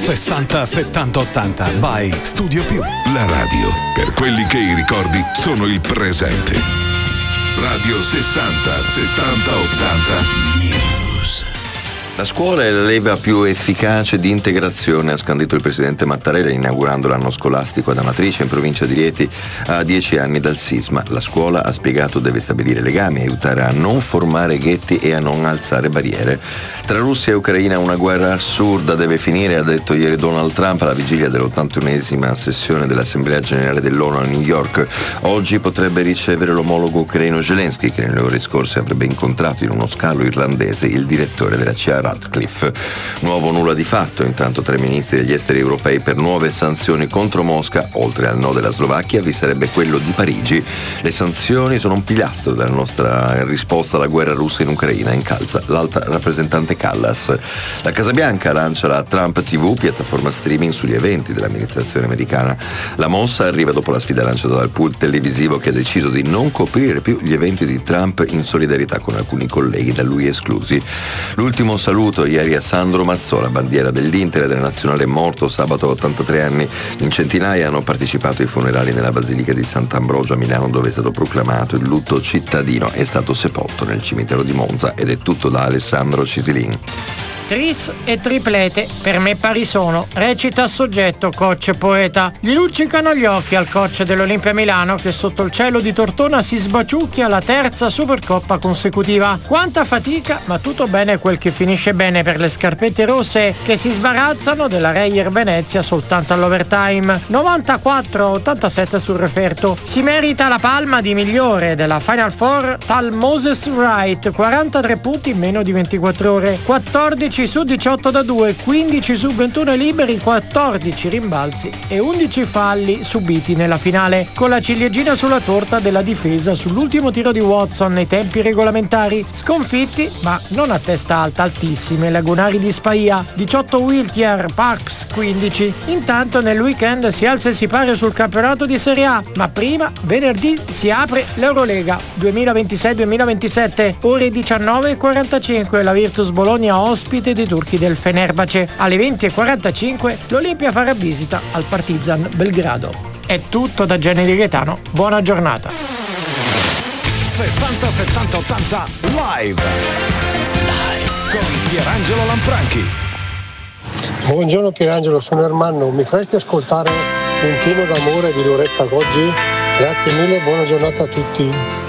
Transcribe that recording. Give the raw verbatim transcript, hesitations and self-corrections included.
sessanta settanta ottanta by Studio Più. La radio per quelli che i ricordi sono il presente. Radio sessanta settanta ottanta News. La scuola è la leva più efficace di integrazione, ha scandito il presidente Mattarella inaugurando l'anno scolastico ad Amatrice, in provincia di Rieti, a dieci anni dal sisma. La scuola, ha spiegato, deve stabilire legami, aiutare a non formare ghetti e a non alzare barriere. Tra Russia e Ucraina una guerra assurda deve finire, ha detto ieri Donald Trump alla vigilia dell'ottantunesima sessione dell'Assemblea Generale dell'ONU a New York. Oggi potrebbe ricevere l'omologo ucraino Zelensky, che nelle ore scorse avrebbe incontrato in uno scalo irlandese il direttore della C I A Radcliffe. Nuovo nulla di fatto, intanto tra i ministri degli esteri europei per nuove sanzioni contro Mosca, oltre al no della Slovacchia vi sarebbe quello di Parigi. Le sanzioni sono un pilastro della nostra risposta alla guerra russa in Ucraina, incalza l'alta rappresentante Callas. La Casa Bianca lancia la Trump T V, piattaforma streaming sugli eventi dell'amministrazione americana. La mossa arriva dopo la sfida lanciata dal pool televisivo che ha deciso di non coprire più gli eventi di Trump in solidarietà con alcuni colleghi da lui esclusi. L'ultimo saluto ieri a Sandro Mazzola, bandiera dell'Inter e della Nazionale, morto sabato a ottantatré anni. In centinaia hanno partecipato ai funerali nella Basilica di Sant'Ambrogio a Milano, dove è stato proclamato il lutto cittadino. È stato sepolto nel cimitero di Monza. Ed è tutto da Alessandro Cisilin. Tris e triplete, per me pari sono, recita soggetto coach poeta. Gli luccicano gli occhi al coach dell'Olimpia Milano che sotto il cielo di Tortona si sbaciucchia la terza Supercoppa consecutiva. Quanta fatica, ma tutto bene quel che finisce bene per le scarpette rosse che si sbarazzano della Reyer Venezia soltanto all'overtime. novantaquattro a ottantasette sul referto. Si merita la palma di migliore della Final Four tal Moses Wright, quarantatré punti in meno di ventiquattro ore, quattordici su diciotto da due, quindici su ventuno liberi, quattordici rimbalzi e undici falli subiti nella finale, con la ciliegina sulla torta della difesa sull'ultimo tiro di Watson nei tempi regolamentari. Sconfitti, ma non a testa alta, altissime, lagunari di Spaia, diciotto Wiltier, Parks quindici. Intanto nel weekend si alza e si pare sul campionato di Serie A, ma prima venerdì si apre l'Eurolega duemilaventisei duemilaventisette, ore diciannove e quarantacinque, la Virtus Bologna ospite dei turchi del Fenerbahce. Alle venti e quarantacinque l'Olimpia farà visita al Partizan Belgrado. È tutto da Gianni Di Gaetano, buona giornata. sessanta settanta ottanta live live con Pierangelo Lanfranchi. Buongiorno Pierangelo, sono Ermanno, mi faresti ascoltare Un timo d'amore di Loretta Goggi? Grazie mille, buona giornata a tutti.